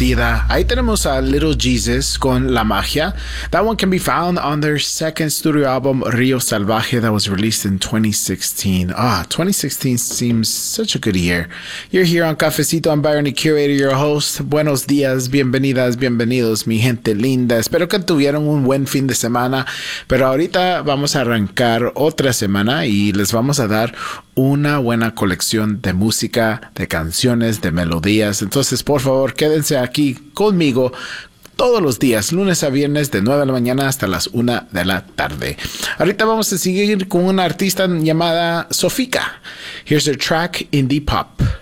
divertida. Ahí tenemos a Little Jesus con La Magia. That one can be found on their second studio album, Rio Salvaje, that was released in 2016. 2016 seems such a good year. You're here on Cafecito. I'm Byron, the curator, your host. Buenos días, bienvenidas, bienvenidos, mi gente linda. Espero que tuvieron un buen fin de semana, pero ahorita vamos a arrancar otra semana y les vamos a dar una buena colección de música, de canciones, de melodías. Entonces, por favor, quédense aquí conmigo todos los días, lunes a viernes, de 9 de la mañana hasta las 1 de la tarde. Ahorita vamos a seguir con una artista llamada Sofika. Here's her track, Indie Pop.